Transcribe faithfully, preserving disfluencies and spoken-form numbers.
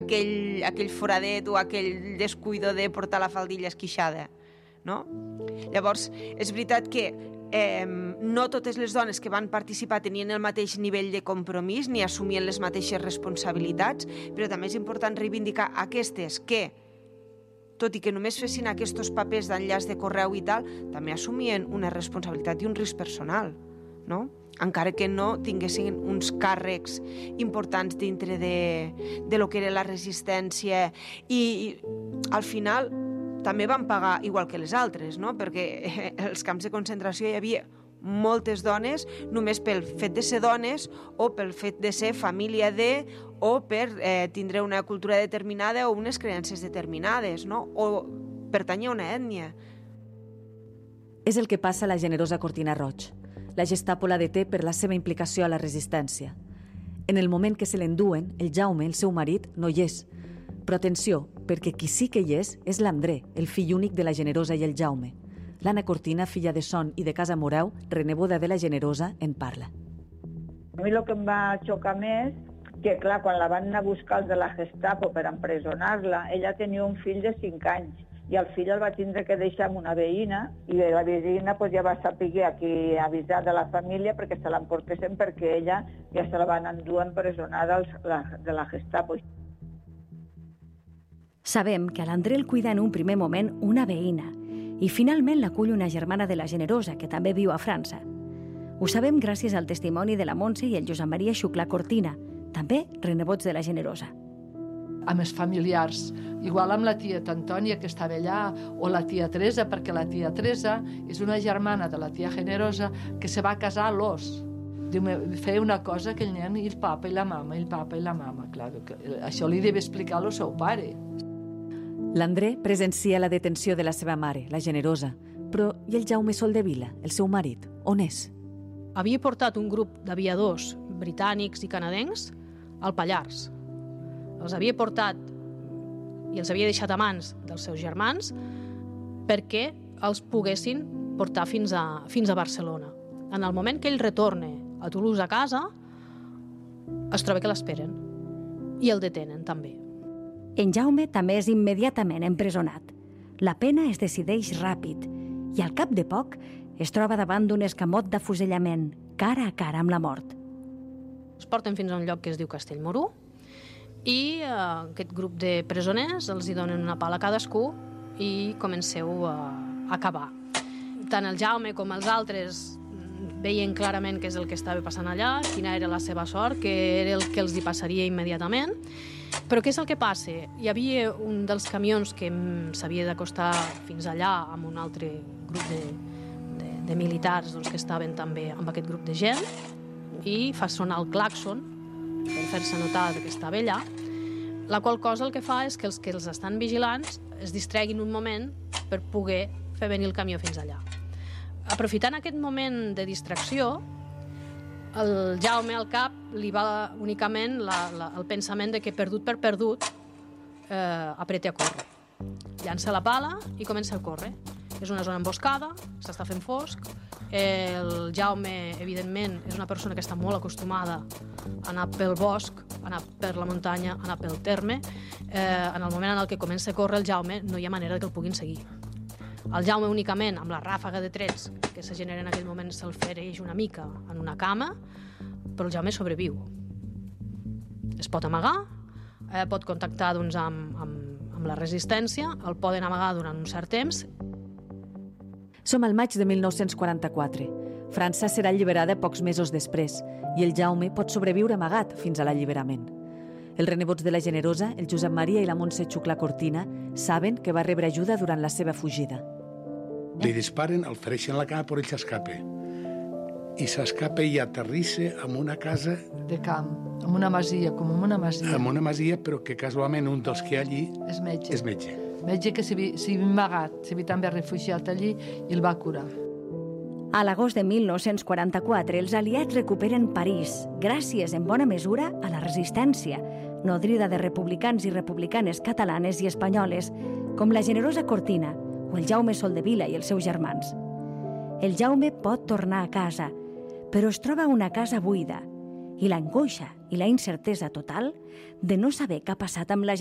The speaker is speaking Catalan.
aquell, aquell foradet o aquell descuido de portar la faldilla esquixada, no? Llavors, és veritat que eh, no totes les dones que van participar tenien el mateix nivell de compromís ni assumien les mateixes responsabilitats, però també és important reivindicar aquestes que, tot i que només fessin aquests papers d'enllaç de correu i tal, també assumien una responsabilitat i un risc personal, no? Encara que no tinguessin uns càrrecs importants dintre de, de lo que era la resistència i, i al final també van pagar igual que les altres, no? Perquè als camps de concentració hi havia moltes dones només pel fet de ser dones o pel fet de ser família de o per eh, tindre una cultura determinada o unes creences determinades, no? O pertanyia a una ètnia. És el que passa a la generosa Cortina Roig. La Gestapo la deté per la seva implicació a la resistència. En el moment que se l'enduen, el Jaume, el seu marit, no hi és. Però atenció, perquè qui sí que hi és és l'André, el fill únic de la Generosa i el Jaume. L'Anna Cortina, filla de Son i de Casa Moreu, reneboda de la Generosa, en parla. A mi el que em va xocar més, que clar, quan la van anar a buscar els de la Gestapo per empresonar-la, ella tenia un fill de cinc anys, i el fill el va tindre que deixar amb una veïna, i la veïna pues, ja va saber aquí avisar de la família perquè se l'emportessin perquè ella ja se la van endur empresonada de la Gestapo. Sabem que a l'André el cuida en un primer moment una veïna i finalment l'acull una germana de la Generosa, que també viu a França. Ho sabem gràcies al testimoni de la Montse i el Josep Maria Xuclà Cortina, també renebots de la Generosa. Amb els familiars, igual amb la tia Antònia, que estava allà, o la tia Teresa, perquè la tia Teresa és una germana de la tia Generosa que se va casar a l'Os. Feia una cosa que el nen i el papa i la mama, i el papa i la mama. Clar, això li deve explicar al seu pare. L'André presencia la detenció de la seva mare, la Generosa, però i el Jaume Soldevila, el seu marit, on és? Havia portat un grup d'aviadors britànics i canadencs al Pallars. Els havia portat i els havia deixat a mans dels seus germans perquè els poguessin portar fins a, fins a Barcelona. En el moment que ell retorna a Toulouse a casa, es troba que l'esperen i el detenen també. En Jaume també és immediatament empresonat. La pena es decideix ràpid i al cap de poc es troba davant d'un escamot d'afusellament, cara a cara amb la mort. Es porten fins a un lloc que es diu Castellmorú i eh, aquest grup de presoners els hi donen una pala a cadascú i comenceu a acabar. Tant el Jaume com els altres veien clarament què és el que estava passant allà, quina era la seva sort, que era el que els hi passaria immediatament. Però què és el que passa? Hi havia un dels camions que s'havia d'acostar fins allà amb un altre grup de, de, de militars doncs, que estaven també amb aquest grup de gent i fa sonar el clàxon per fer-se notar que estava allà, la qual cosa el que fa és que els que els estan vigilants es distreguin un moment per poder fer venir el camió fins allà. Aprofitant aquest moment de distracció, el Jaume al cap li va únicament la, la, el pensament de que perdut per perdut eh, apreta a córrer. Llança la pala i comença a córrer. És una zona emboscada, s'està fent fosc. El Jaume, evidentment, és una persona que està molt acostumada a anar pel bosc, a anar per la muntanya, a anar pel terme. Eh, en el moment en el que comença a córrer el Jaume, no hi ha manera que el puguin seguir. El Jaume únicament, amb la ràfaga de trets que se genera en aquell moment, se'l fereix una mica en una cama, però el Jaume sobreviu. Es pot amagar, eh, pot contactar doncs, amb, amb, amb la resistència, el poden amagar durant un cert temps. Som al maig de mil nou-cents quaranta-quatre. França serà alliberada pocs mesos després i el Jaume pot sobreviure amagat fins a l'alliberament. Els renebots de la Generosa, el Josep Maria i la Montse Xuclà Cortina, saben que va rebre ajuda durant la seva fugida. Li disparen, el fereixen la cara, però ell s'escapa. I s'escapa i aterrissa en una casa... De camp, en una masia, com en una masia. En una masia, però que casualment un dels que hi ha allí... És metge. És metge. Metge que s'havia amagat, s'havia també refugiat allí i el va curar. A l'agost de mil nou-cents quaranta-quatre, els aliats recuperen París, gràcies en bona mesura a la resistència, nodrida de republicans i republicanes catalanes i espanyoles, com la Generosa Cortina o el Jaume Soldevila i els seus germans. El Jaume pot tornar a casa, però es troba una casa buida i l'angoixa i la incertesa total de no saber què ha passat amb la